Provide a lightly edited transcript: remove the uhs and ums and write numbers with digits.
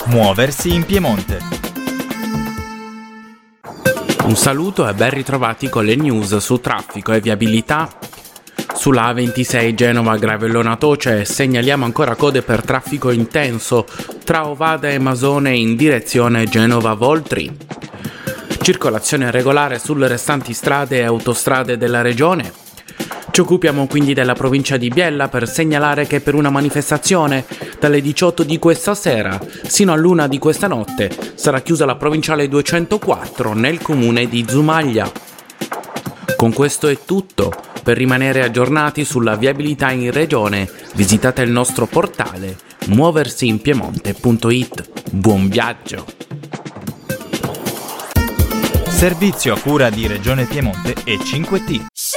Muoversi in Piemonte. Un saluto e ben ritrovati con le news su traffico e viabilità. Sulla A26 Genova-Gravellona-Toce segnaliamo ancora code per traffico intenso tra Ovada e Masone in direzione Genova-Voltri. Circolazione regolare sulle restanti strade e autostrade della regione. Ci occupiamo quindi della provincia di Biella per segnalare che per una manifestazione dalle 18 di questa sera sino all'1 di questa notte sarà chiusa la provinciale 204 nel comune di Zumaglia. Con questo è tutto. Per rimanere aggiornati sulla viabilità in regione visitate il nostro portale muoversiinpiemonte.it. Buon viaggio! Servizio a cura di Regione Piemonte e 5T.